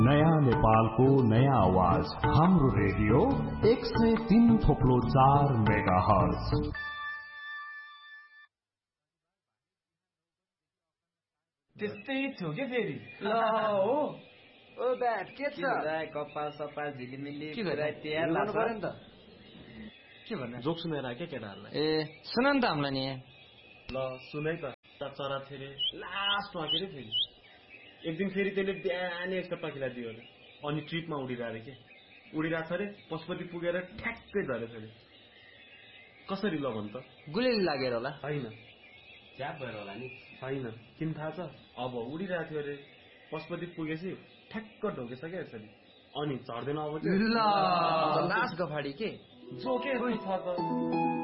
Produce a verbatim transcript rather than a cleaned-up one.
नयाँ नेपालको नयाँ आवाज हाम्रो रेडियो एक सय तीन थोप्लो चार मेगा हर्ज। त्यस्तै थियो के फेरि ल हो ओ ब्याट के छ कपाल सपाल झिलिमिली पुरा तयार लाग्छ पर्यो नि त के भन्ने जोक सुनेर के केटाहरुलाई ए सुन नि त हामीलाई नि ल सुनै त चरा फेरि लास्टमा के रे फेरि एक दिन फेरि त्यसले बिहानै एक टप्पा खिलाइदियो अरे अनि ट्रिपमा उडिरहेको के उडिरहेको छ अरे पशुपति पुगेर ठ्याक्कै झरेछ अरे कसरी ल भन् त गुलिले लागेर होला हैन च्याप भएर होला नि हैन किन थाहा छ अब उडिरहेको थियो अरे पशुपति पुगेपछि ठ्याक्क ढोकेछ क्या यसरी अनि झर्दैन अब चाहिँ ल लास्ट गफाडी के जोके छ त